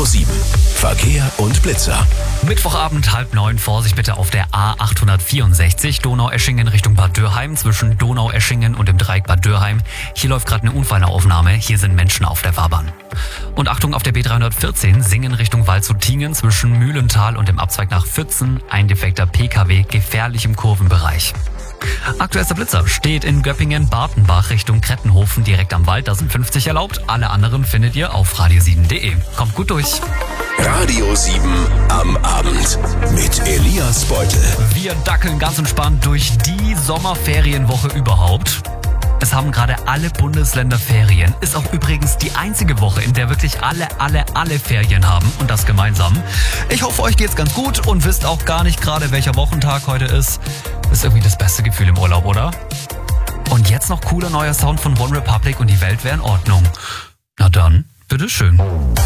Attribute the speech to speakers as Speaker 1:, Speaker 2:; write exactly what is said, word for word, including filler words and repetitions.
Speaker 1: sieben. Verkehr und Blitzer.
Speaker 2: Mittwochabend halb neun, Vorsicht bitte auf der A achthundertvierundsechzig, Donaueschingen Richtung Bad Dürheim, zwischen Donaueschingen und dem Dreieck Bad Dürheim. Hier läuft gerade eine Unfallaufnahme, hier sind Menschen auf der Fahrbahn. Und Achtung auf der B dreihundertvierzehn, Singen Richtung Waldshut-Tiengen, zwischen Mühlental und dem Abzweig nach Pfützen, ein defekter P K W, gefährlich im Kurvenbereich. Aktuellster Blitzer steht in Göppingen-Bartenbach Richtung Krettenhofen direkt am Wald, da sind fünfzig erlaubt. Alle anderen findet ihr auf radio sieben punkt de. Kommt gut durch.
Speaker 1: Radio sieben am Abend mit Elias Beutel.
Speaker 2: Wir dackeln ganz entspannt durch die Sommerferienwoche überhaupt. Es haben gerade alle Bundesländer Ferien. Ist auch übrigens die einzige Woche, in der wirklich alle, alle, alle Ferien haben und das gemeinsam. Ich hoffe, euch geht's ganz gut und wisst auch gar nicht gerade, welcher Wochentag heute ist. Ist irgendwie das beste Gefühl im Urlaub, oder? Und jetzt noch cooler neuer Sound von One Republic und die Welt wäre in Ordnung. Na dann, bitteschön.